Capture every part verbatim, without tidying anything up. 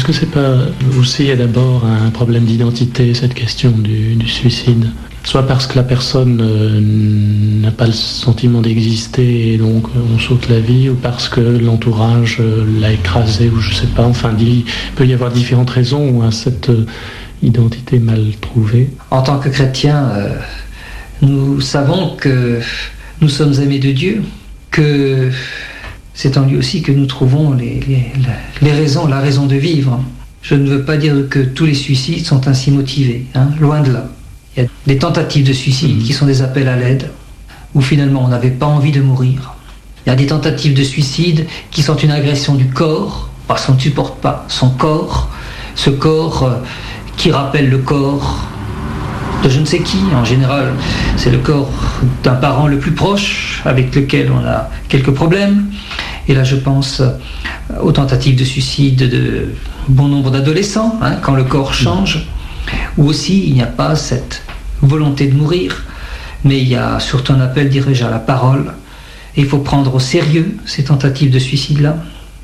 Est-ce que c'est pas aussi et d'abord un problème d'identité, cette question du, du suicide ? Soit parce que la personne euh, n'a pas le sentiment d'exister et donc euh, on saute la vie, ou parce que l'entourage euh, l'a écrasé, ou je sais pas, enfin il peut y avoir différentes raisons à cette euh, identité mal trouvée. En tant que chrétiens, euh, nous savons que nous sommes aimés de Dieu, que c'est en lui aussi que nous trouvons les, les, les raisons, la raison de vivre. Je ne veux pas dire que tous les suicides sont ainsi motivés, hein, loin de là. Il y a des tentatives de suicide qui sont des appels à l'aide, où finalement on n'avait pas envie de mourir. Il y a des tentatives de suicide qui sont une agression du corps, parce qu'on ne supporte pas son corps, ce corps euh, qui rappelle le corps de je ne sais qui. En général, c'est le corps d'un parent le plus proche, avec lequel on a quelques problèmes. Et là, je pense aux tentatives de suicide de bon nombre d'adolescents, hein, quand le corps change, où aussi il n'y a pas cette volonté de mourir, mais il y a surtout un appel dirigé à la parole. Et il faut prendre au sérieux ces tentatives de suicide-là.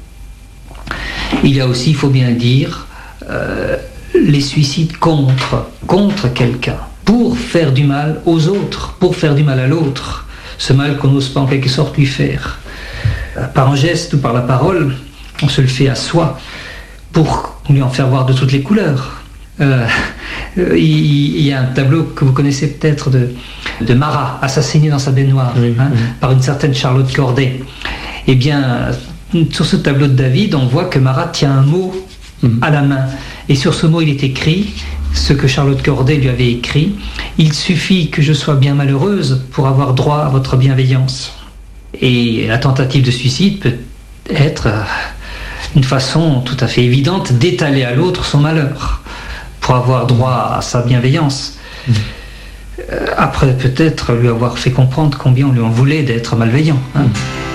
Il y a aussi, il faut bien le dire, euh, les suicides contre, contre quelqu'un, pour faire du mal aux autres, pour faire du mal à l'autre, ce mal qu'on n'ose pas en quelque sorte lui faire. Par un geste ou par la parole, on se le fait à soi, pour lui en faire voir de toutes les couleurs. Euh, il, il y a un tableau que vous connaissez peut-être de, de Marat, assassiné dans sa baignoire, oui, hein, oui. par une certaine Charlotte Corday. Eh bien, sur ce tableau de David, on voit que Marat tient un mot mmh. à la main. Et sur ce mot, il est écrit ce que Charlotte Corday lui avait écrit. « Il suffit que je sois bien malheureuse pour avoir droit à votre bienveillance. » Et la tentative de suicide peut être une façon tout à fait évidente d'étaler à l'autre son malheur, pour avoir droit à sa bienveillance. Mmh. Après, peut-être lui avoir fait comprendre combien on lui en voulait d'être malveillant. Hein. Mmh.